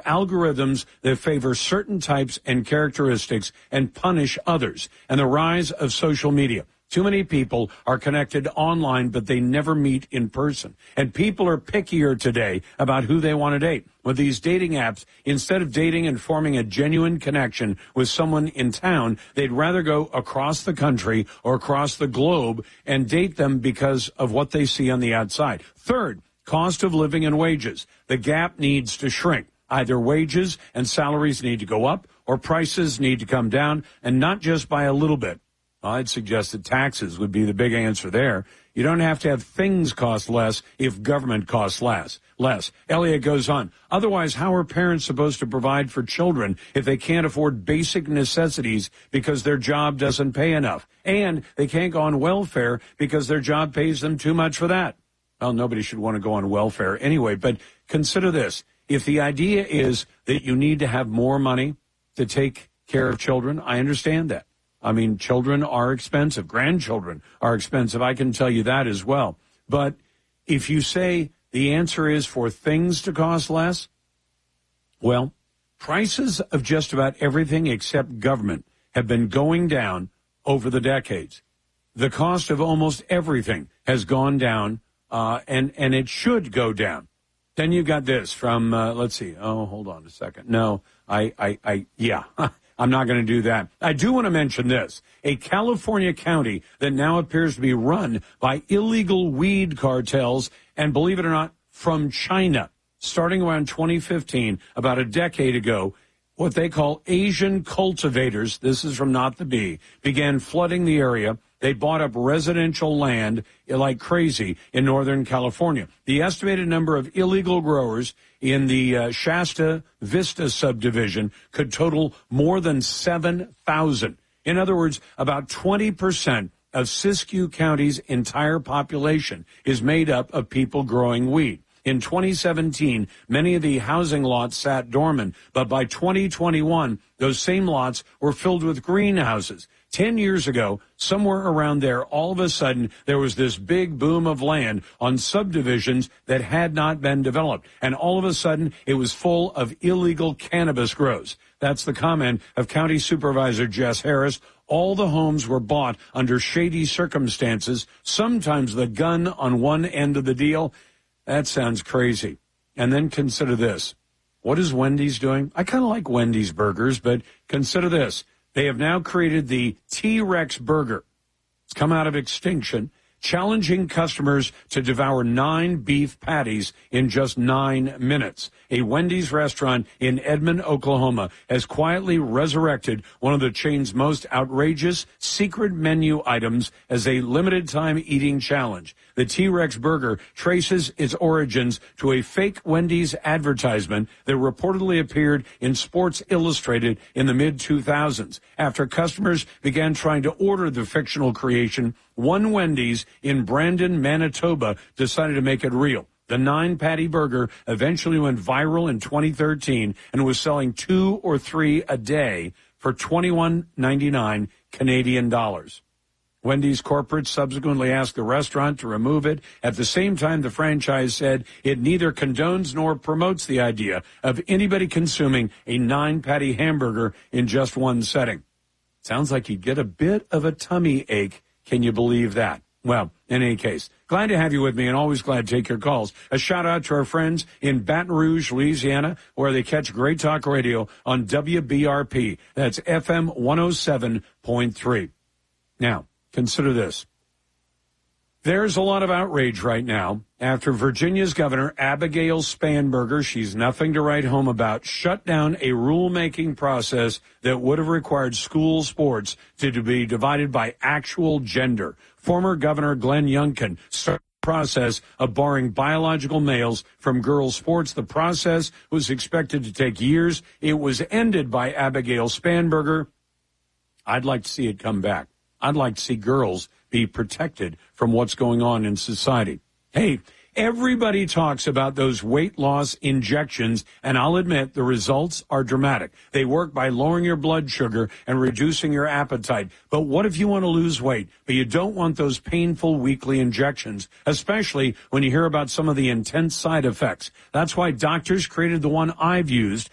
algorithms that favor certain types and characteristics and punish others, and the rise of social media. Too many people are connected online, but they never meet in person. And people are pickier today about who they want to date. With these dating apps, instead of dating and forming a genuine connection with someone in town, they'd rather go across the country or across the globe and date them because of what they see on the outside. Third, cost of living and wages. The gap needs to shrink. Either wages and salaries need to go up or prices need to come down, and not just by a little bit. I'd suggest that taxes would be the big answer there. You don't have to have things cost less if government costs less. Elliot goes on. Otherwise, how are parents supposed to provide for children if they can't afford basic necessities because their job doesn't pay enough? And they can't go on welfare because their job pays them too much for that. Well, nobody should want to go on welfare anyway, but consider this. If the idea is that you need to have more money to take care of children, I understand that. I mean, children are expensive. Grandchildren are expensive. I can tell you that as well. But if you say the answer is for things to cost less, well, prices of just about everything except government have been going down over the decades. The cost of almost everything has gone down, and it should go down. Then you got this from, let's see. Oh, hold on a second. No, yeah. I'm not going to do that. I do want to mention this. A California county that now appears to be run by illegal weed cartels, and believe it or not, from China. Starting around 2015, about a decade ago, what they call Asian cultivators, this is from Not the Bee, began flooding the area. They bought up residential land like crazy in Northern California. The estimated number of illegal growers in the Shasta Vista subdivision could total more than 7,000. In other words, about 20% of Siskiyou County's entire population is made up of people growing weed. In 2017, many of the housing lots sat dormant, but by 2021, those same lots were filled with greenhouses. 10 years ago, somewhere around there, all of a sudden, there was this big boom of land on subdivisions that had not been developed. And all of a sudden, it was full of illegal cannabis grows. That's the comment of County Supervisor Jess Harris. All the homes were bought under shady circumstances, sometimes the gun on one end of the deal. That sounds crazy. And then consider this. What is Wendy's doing? I kind of like Wendy's burgers, but consider this. They have now created the T-Rex burger. It's come out of extinction, challenging customers to devour 9 beef patties in just 9 minutes. A Wendy's restaurant in Edmond, Oklahoma, has quietly resurrected one of the chain's most outrageous secret menu items as a limited-time eating challenge. The T-Rex burger traces its origins to a fake Wendy's advertisement that reportedly appeared in Sports Illustrated in the mid-2000s. After customers began trying to order the fictional creation, one Wendy's in Brandon, Manitoba, decided to make it real. The 9-patty burger eventually went viral in 2013 and was selling 2 or 3 a day for $21.99 Canadian dollars. Wendy's corporate subsequently asked the restaurant to remove it. At the same time, the franchise said it neither condones nor promotes the idea of anybody consuming a 9-patty hamburger in just one setting. Sounds like you'd get a bit of a tummy ache. Can you believe that? Well, in any case, glad to have you with me and always glad to take your calls. A shout out to our friends in Baton Rouge, Louisiana, where they catch Great Talk Radio on WBRP. That's FM 107.3. Now, consider this. There's a lot of outrage right now after Virginia's Governor Abigail Spanberger, she's nothing to write home about, shut down a rulemaking process that would have required school sports to be divided by actual gender. Former Governor Glenn Youngkin started the process of barring biological males from girls' sports. The process was expected to take years. It was ended by Abigail Spanberger. I'd like to see it come back. I'd like to see girls be protected from what's going on in society. Hey, everybody talks about those weight loss injections, and I'll admit the results are dramatic. They work by lowering your blood sugar and reducing your appetite. But what if you want to lose weight, but you don't want those painful weekly injections, especially when you hear about some of the intense side effects? That's why doctors created the one I've used,